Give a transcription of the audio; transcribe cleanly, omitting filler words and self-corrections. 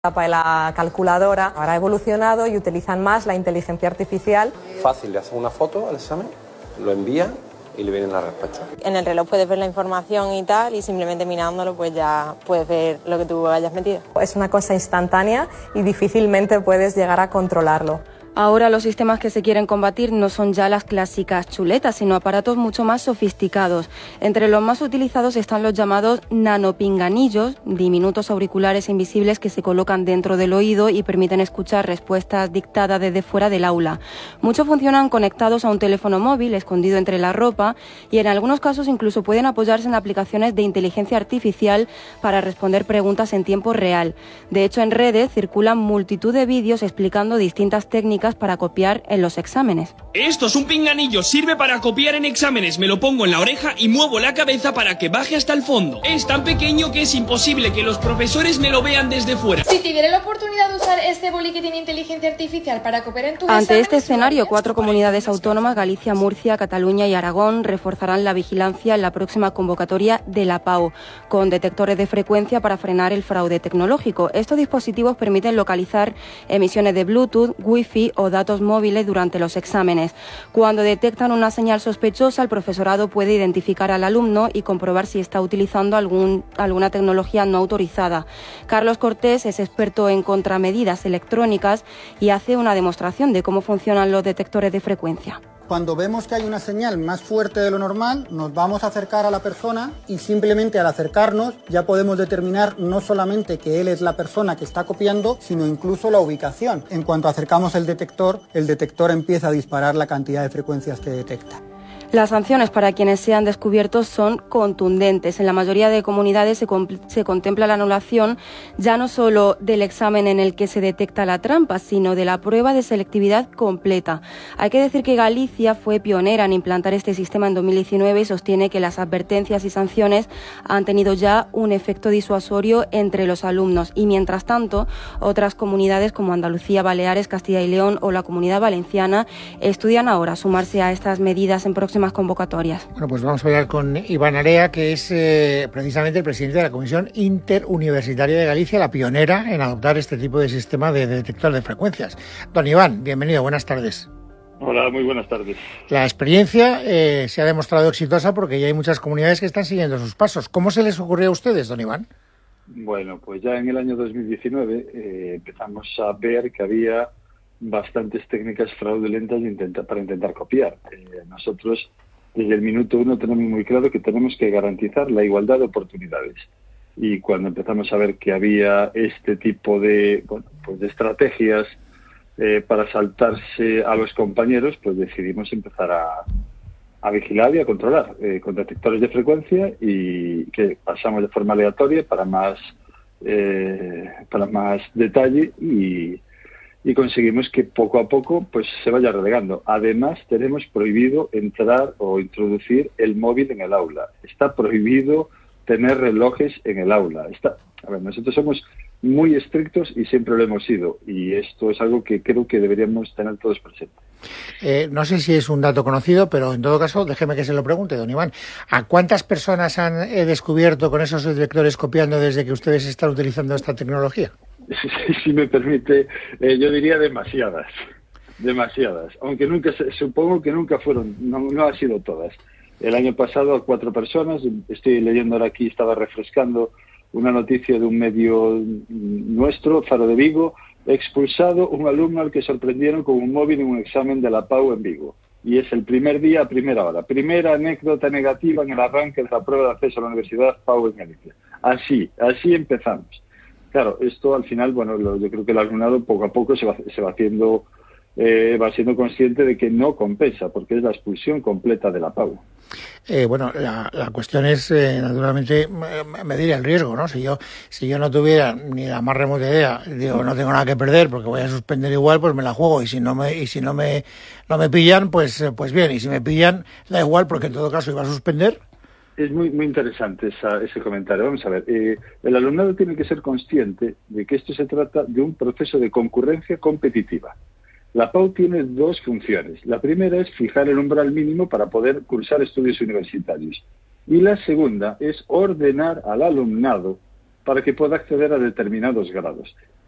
etapa de la calculadora. Ahora ha evolucionado y utilizan más la inteligencia artificial. Fácil, le haces una foto al examen, lo envía y le vienen las respuestas. En el reloj puedes ver la información y tal, y simplemente mirándolo pues ya puedes ver lo que tú hayas metido. Es una cosa instantánea y difícilmente puedes llegar a controlarlo. Ahora los sistemas que se quieren combatir no son ya las clásicas chuletas, sino aparatos mucho más sofisticados. Entre los más utilizados están los llamados nanopinganillos, diminutos auriculares invisibles que se colocan dentro del oído y permiten escuchar respuestas dictadas desde fuera del aula. Muchos funcionan conectados a un teléfono móvil escondido entre la ropa y en algunos casos incluso pueden apoyarse en aplicaciones de inteligencia artificial para responder preguntas en tiempo real. De hecho, en redes circulan multitud de vídeos explicando distintas técnicas para copiar en los exámenes. Esto es un pinganillo, sirve para copiar en exámenes. Me lo pongo en la oreja y muevo la cabeza para que baje hasta el fondo. Es tan pequeño que es imposible que los profesores me lo vean desde fuera. Si te diera la oportunidad de usar este boli que tiene inteligencia artificial para copiar en tus exámenes... Ante este escenario, 4 comunidades autónomas, Galicia, Murcia, Cataluña y Aragón, reforzarán la vigilancia en la próxima convocatoria de la PAU, con detectores de frecuencia para frenar el fraude tecnológico. Estos dispositivos permiten localizar emisiones de Bluetooth, Wi-Fi o datos móviles durante los exámenes. Cuando detectan una señal sospechosa, el profesorado puede identificar al alumno y comprobar si está utilizando alguna tecnología no autorizada. Carlos Cortés es experto en contramedidas electrónicas y hace una demostración de cómo funcionan los detectores de frecuencia. Cuando vemos que hay una señal más fuerte de lo normal, nos vamos a acercar a la persona y simplemente al acercarnos ya podemos determinar no solamente que él es la persona que está copiando, sino incluso la ubicación. En cuanto acercamos el detector empieza a disparar la cantidad de frecuencias que detecta. Las sanciones para quienes sean descubiertos son contundentes. En la mayoría de comunidades se contempla la anulación ya no solo del examen en el que se detecta la trampa, sino de la prueba de selectividad completa. Hay que decir que Galicia fue pionera en implantar este sistema en 2019 y sostiene que las advertencias y sanciones han tenido ya un efecto disuasorio entre los alumnos. Y mientras tanto, otras comunidades como Andalucía, Baleares, Castilla y León o la Comunidad Valenciana estudian ahora sumarse a estas medidas en próximas convocatorias. Bueno, pues vamos a hablar con Iván Area, que es precisamente el presidente de la Comisión Interuniversitaria de Galicia, la pionera en adoptar este tipo de sistema de detector de frecuencias. Don Iván, bienvenido, buenas tardes. Hola, muy buenas tardes. La experiencia se ha demostrado exitosa porque ya hay muchas comunidades que están siguiendo sus pasos. ¿Cómo se les ocurrió a ustedes, don Iván? Bueno, pues ya en el año 2019 empezamos a ver que había bastantes técnicas fraudulentas para intentar copiar. Nosotros desde el minuto 1 tenemos muy claro que tenemos que garantizar la igualdad de oportunidades. Y cuando empezamos a ver que había este tipo de, de estrategias para saltarse a los compañeros, pues decidimos empezar a vigilar y a controlar con detectores de frecuencia y que pasamos de forma aleatoria para más detalle y conseguimos que poco a poco pues se vaya relegando. Además, tenemos prohibido entrar o introducir el móvil en el aula. Está prohibido tener relojes en el aula. Nosotros somos muy estrictos y siempre lo hemos sido. Y esto es algo que creo que deberíamos tener todos presentes. No sé si es un dato conocido, pero en todo caso, déjeme que se lo pregunte, don Iván. ¿A cuántas personas han descubierto con esos detectores copiando desde que ustedes están utilizando esta tecnología? Si me permite, yo diría demasiadas, aunque supongo que nunca fueron, no han sido todas. El año pasado a 4 personas, estoy leyendo ahora aquí, estaba refrescando una noticia de un medio nuestro, Faro de Vigo, expulsado un alumno al que sorprendieron con un móvil en un examen de la PAU en Vigo. Y es el primer día a primera hora. Primera anécdota negativa en el arranque de la prueba de acceso a la Universidad PAU en Galicia. Así empezamos. Claro, esto al final, yo creo que el alumnado poco a poco se va siendo consciente de que no compensa, porque es la expulsión completa de la PAU. La cuestión es, naturalmente, medir el riesgo, ¿no? Si yo no tuviera ni la más remota idea, no tengo nada que perder porque voy a suspender igual, pues me la juego. Y si no me pillan, pues bien. Y si me pillan, da igual, porque en todo caso iba a suspender. Es muy interesante ese comentario. Vamos a ver, el alumnado tiene que ser consciente de que esto se trata de un proceso de concurrencia competitiva. La PAU tiene 2 funciones. La primera es fijar el umbral mínimo para poder cursar estudios universitarios. Y la segunda es ordenar al alumnado para que pueda acceder a determinados grados.